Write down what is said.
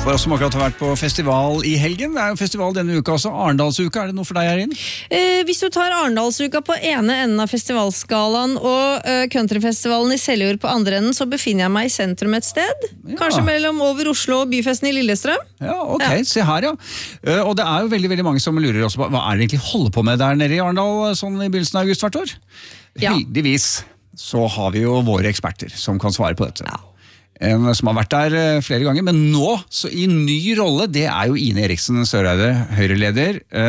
For oss som akkurat har vært på festival i helgen, det jo festival denne uka også, Arendalsuka, det noe for deg her inn? Hvis du tar Arendalsuka på ene enden av festivalskalaen og countryfestivalen i Seljord på andre enden, så befinner jeg meg i sentrum et sted. Ja. Kanskje mellom over Oslo og byfesten i Lillestrøm. Ja, ok, ja. Se her ja. Og det jo veldig, veldig mange som lurer også på, hva det egentlig holder på med der nede i Arendal, sånn i begynnelsen av august hvert år? Ja. Heldigvis så har vi jo våre eksperter som kan svare på dette. Ja. Som har vært der flere ganger, men nå, så i ny rolle, det jo Ine Eriksen Søreide, Høyre-leder,